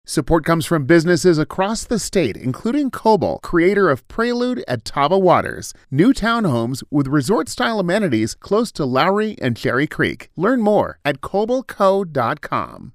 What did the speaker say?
Support comes from businesses across the state, including Cobalt, creator of Prelude at Tava Waters, new townhomes with resort-style amenities close to Lowry and Cherry Creek. Learn more at cobaltco.com.